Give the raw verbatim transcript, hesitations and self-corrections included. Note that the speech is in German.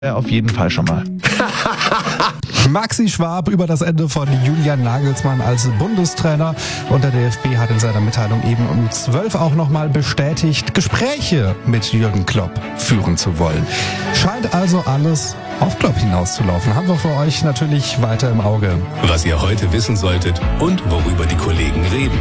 Ja, auf jeden Fall schon mal. Maxi Schwab über das Ende von Julian Nagelsmann als Bundestrainer. Und der D F B hat in seiner Mitteilung eben um zwölf auch nochmal bestätigt, Gespräche mit Jürgen Klopp führen zu wollen. Scheint also alles auf Klopp hinauszulaufen. Haben wir für euch natürlich weiter im Auge. Was ihr heute wissen solltet und worüber die Kollegen reden.